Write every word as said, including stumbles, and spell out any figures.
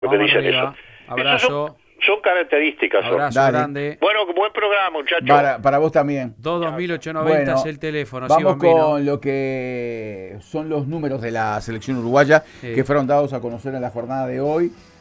Lo que Vamos dicen arriba. eso. Abrazo. Esas son, son características. son. Abrazo Dale. grande. Bueno, buen programa, muchachos. Para, para vos también. dos dos mil ochocientos noventa Bueno, es el teléfono. Sí, vamos Bambino. con lo que son los números de la selección uruguaya Sí. que fueron dados a conocer en la jornada de hoy.